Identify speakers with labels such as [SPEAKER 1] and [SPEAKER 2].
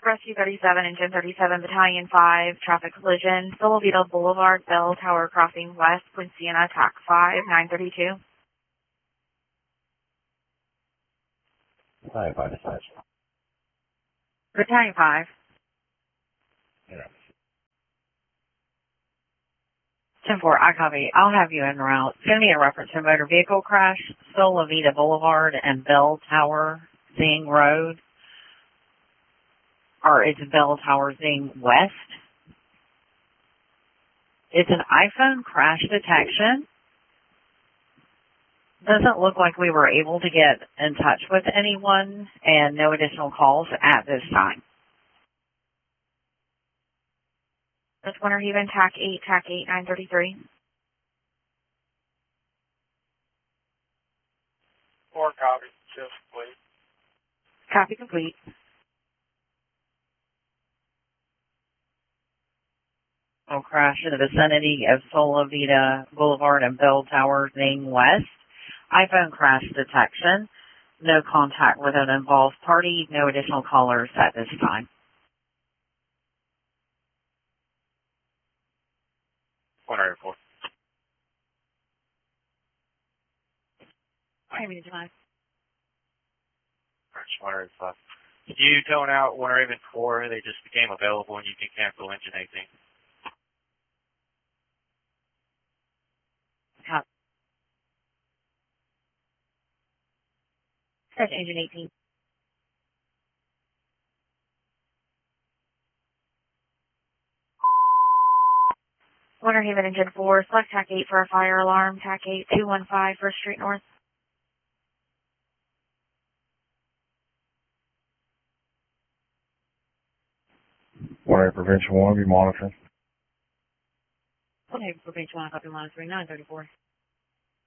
[SPEAKER 1] Rescue 37, Engine 37, Battalion 5, traffic collision, Solovito Boulevard, Bell Tower Crossing West, Quinsiana, TAC 5, 932.
[SPEAKER 2] Battalion 5 dispatch.
[SPEAKER 1] Battalion 5.
[SPEAKER 2] Yeah.
[SPEAKER 3] 10-4, I copy. I'll have you en route. It's going to be a reference to a motor vehicle crash, Solovita Boulevard and Bell Tower, Zing Road. Or it's Bell Tower, Zing West. It's an iPhone crash detection. Doesn't look like we were able to get in touch with anyone, and no additional calls at this time.
[SPEAKER 1] That's Winter Haven, TAC 8, 933.
[SPEAKER 4] 4 copy. Just complete.
[SPEAKER 1] Copy complete.
[SPEAKER 3] Crash in the vicinity of Solovita Boulevard and Bell Tower, Zing West. iPhone crash detection. No contact with an involved party. No additional callers at this time.
[SPEAKER 4] 104.
[SPEAKER 1] July.
[SPEAKER 4] 105. Did you tone out Winter Haven 4? They just became available and you can cancel engine 18.
[SPEAKER 1] That's Engine 18. Winter Haven, Engine 4, select TAC 8 for a fire alarm, TAC 8, 215, First Street North.
[SPEAKER 2] Winter Prevention 1, be monitoring.
[SPEAKER 1] Winter Haven, Prevention 1, copy line 3934.